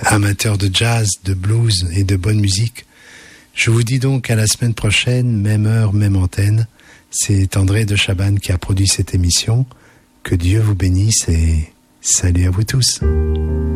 Amateurs de jazz, de blues et de bonne musique, je vous dis donc à la semaine prochaine, même heure, même antenne. C'est André de Chabannes qui a produit cette émission. Que Dieu vous bénisse et salut à vous tous.